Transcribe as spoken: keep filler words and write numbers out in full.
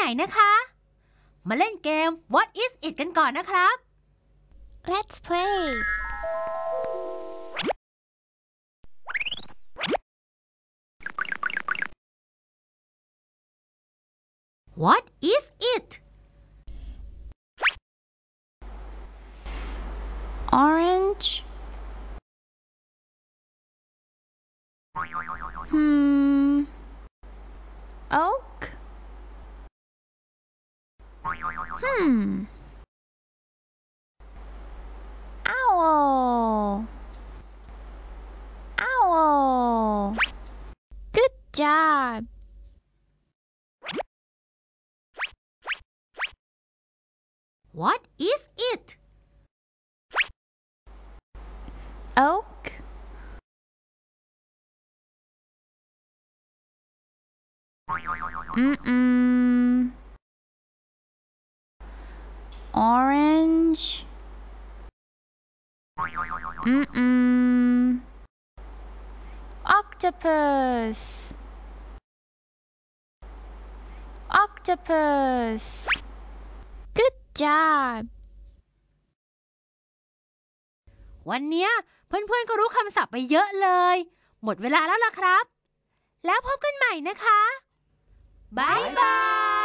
นะคะมาเล่นเกม What is it กันก่อนนะครับ Let's play What is it Orange Hmm Oak Hmm Owl Owl Good job What is it Oak Mm-mm Orange Mm-mm Octopus Octopus Good job วันเนี้ยเพื่อนๆก็รู้คำศัพท์ไปเยอะเลยหมดเวลาแล้วล่ะครับแล้วพบกันใหม่นะคะบ๊ายบาย